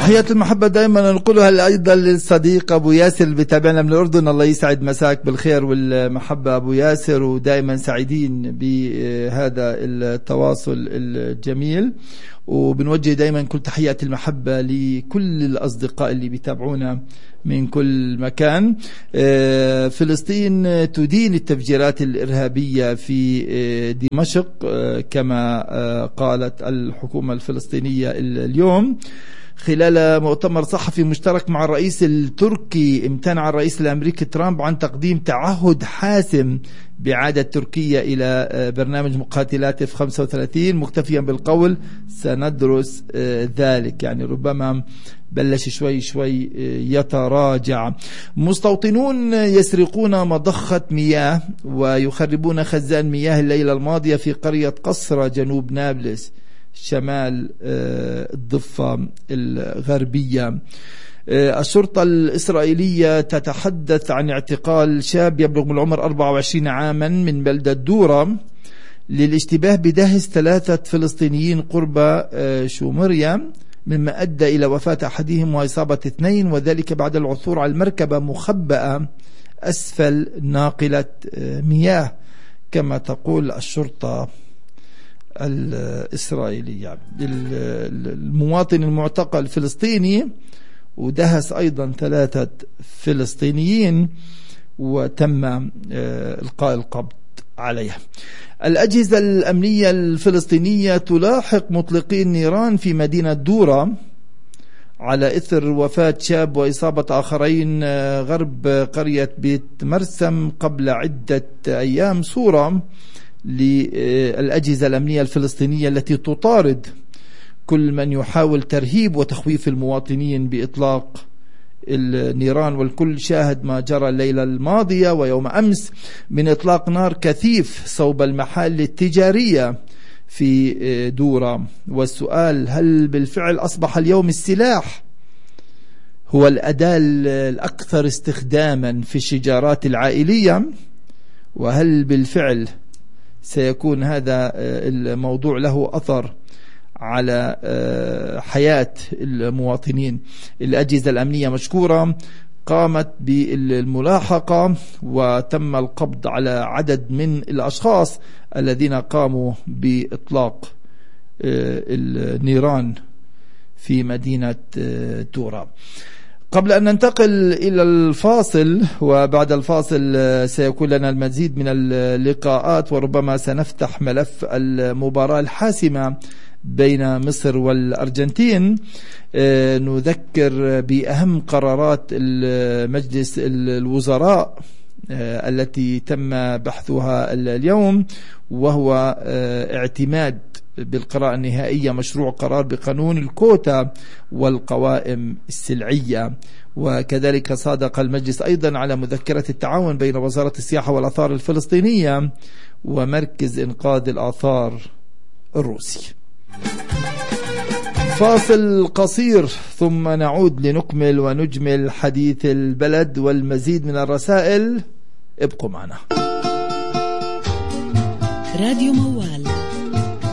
تحيات المحبة دائما نقولها أيضا للصديق أبو ياسر اللي بيتابعنا من الأردن. الله يسعد مساك بالخير والمحبة أبو ياسر، ودائما سعيدين بهذا التواصل الجميل، وبنوجه دائما كل تحيات المحبة لكل الأصدقاء اللي بيتابعونا من كل مكان. فلسطين تدين التفجيرات الإرهابية في دمشق كما قالت الحكومة الفلسطينية اليوم خلال مؤتمر صحفي مشترك مع الرئيس التركي. امتنع الرئيس الأمريكي ترامب عن تقديم تعهد حاسم بإعادة تركيا إلى برنامج مقاتلات F-35 مكتفيا بالقول سندرس ذلك، يعني ربما بلش شوي شوي يتراجع. مستوطنون يسرقون مضخة مياه ويخربون خزان مياه الليلة الماضية في قرية قصرة جنوب نابلس شمال الضفة الغربية. الشرطة الإسرائيلية تتحدث عن اعتقال شاب يبلغ من العمر 24 عاما من بلدة دورة للاشتباه بدهس 3 فلسطينيين قرب شومريا، مما أدى إلى وفاة أحدهم وإصابة 2، وذلك بعد العثور على المركبة مخبأة أسفل ناقلة مياه كما تقول الشرطة الإسرائيلية. المواطن المعتقل فلسطيني ودهس أيضا 3 فلسطينيين وتم إلقاء القبض عليه. الأجهزة الأمنية الفلسطينية تلاحق مطلقي النيران في مدينة دورة على إثر وفاة شاب وإصابة آخرين غرب قرية بيت مرسم قبل عدة أيام. صورة للأجهزة الأمنية الفلسطينية التي تطارد كل من يحاول ترهيب وتخويف المواطنين بإطلاق النيران، والكل شاهد ما جرى الليلة الماضية ويوم أمس من إطلاق نار كثيف صوب المحال التجارية في دورة. والسؤال: هل بالفعل أصبح اليوم السلاح هو الأداة الأكثر استخداما في الشجارات العائلية؟ وهل بالفعل سيكون هذا الموضوع له أثر على حياة المواطنين؟ الأجهزة الأمنية مشكورة قامت بالملاحقة وتم القبض على عدد من الأشخاص الذين قاموا بإطلاق النيران في مدينة دورة. قبل أن ننتقل إلى الفاصل، وبعد الفاصل سيكون لنا المزيد من اللقاءات، وربما سنفتح ملف المباراة الحاسمة بين مصر والأرجنتين. نذكر بأهم قرارات مجلس الوزراء التي تم بحثها اليوم، وهو اعتماد بالقراءة النهائية مشروع قرار بقانون الكوتا والقوائم السلعية. وكذلك صادق المجلس أيضا على مذكرة التعاون بين وزارة السياحة والآثار الفلسطينية ومركز إنقاذ الآثار الروسي. فاصل قصير ثم نعود لنكمل ونجمل حديث البلد والمزيد من الرسائل. ابقوا معنا. راديو موال